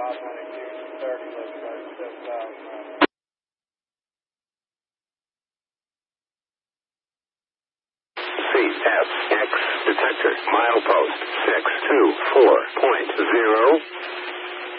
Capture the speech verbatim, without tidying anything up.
C S X detector, milepost six two four point zero.